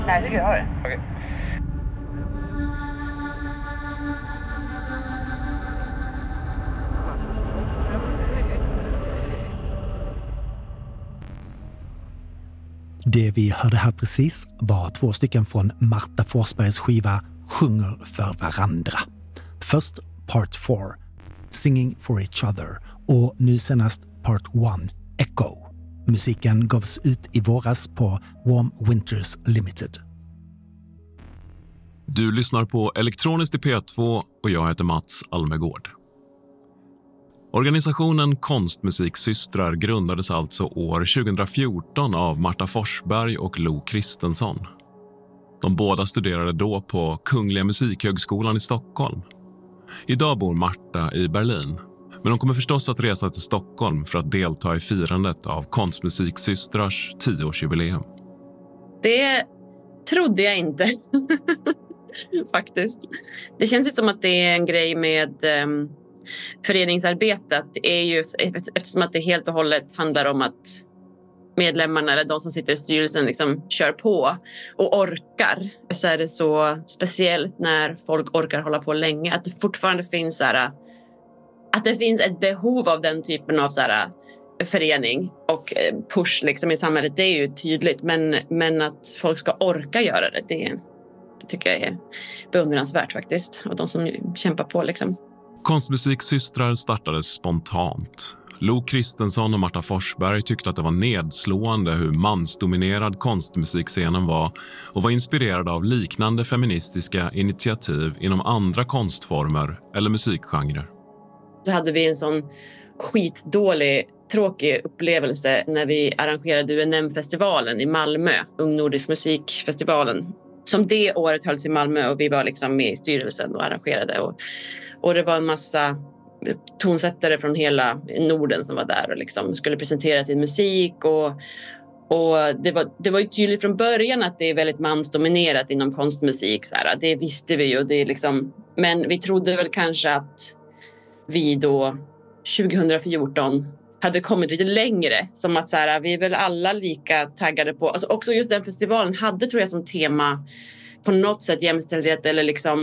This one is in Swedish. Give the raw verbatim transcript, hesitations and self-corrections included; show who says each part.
Speaker 1: Nej, jag tycker jag har det. Okej.
Speaker 2: Det vi hörde här precis var två stycken från Marta Forsbergs skiva Sjunger för varandra. Först Part four, Singing for each other, och nu senast Part one, Echo. Musiken gavs ut i våras på Warm Winters Limited.
Speaker 3: Du lyssnar på Elektroniskt i P två och jag heter Mats Almegård. Organisationen Konstmusiksystrar grundades alltså år tjugohundrafjorton av Marta Forsberg och Lo Kristensson. De båda studerade då på Kungliga Musikhögskolan i Stockholm. Idag bor Marta i Berlin, men de kommer förstås att resa till Stockholm för att delta i firandet av Konstmusiksystrars tioårsjubileum.
Speaker 4: Det trodde jag inte, faktiskt. Det känns ju som att det är en grej med um, föreningsarbetet. Det är ju, eftersom att det helt och hållet handlar om att medlemmarna eller de som sitter i styrelsen liksom kör på och orkar, så är det så speciellt när folk orkar hålla på länge. Att det fortfarande finns så här, att det finns ett behov av den typen av så här, förening och push liksom i samhället, det är ju tydligt. Men, men att folk ska orka göra det, det, det tycker jag är beundransvärt faktiskt. Och de som kämpar på liksom.
Speaker 3: Konstmusiksystrar startades spontant. Lo Kristensson och Marta Forsberg tyckte att det var nedslående hur mansdominerad konstmusikscenen var och var inspirerade av liknande feministiska initiativ inom andra konstformer eller musikgenrer.
Speaker 4: Så hade vi en sån skitdålig, tråkig upplevelse när vi arrangerade U N M-festivalen i Malmö, Ung Nordisk musikfestivalen. Som det året hölls i Malmö och vi var liksom med i styrelsen och arrangerade. Och, och det var en massa tonsättare från hela Norden som var där och liksom skulle presentera sin musik. Och, och det, var, det var ju tydligt från början att det är väldigt mansdominerat inom konstmusik. Så här. Det visste vi ju. Det är liksom, men vi trodde väl kanske att vi då tjugohundrafjorton hade kommit lite längre, som att så här, vi är väl alla lika taggade på, alltså också just den festivalen hade, tror jag, som tema på något sätt jämställdhet eller liksom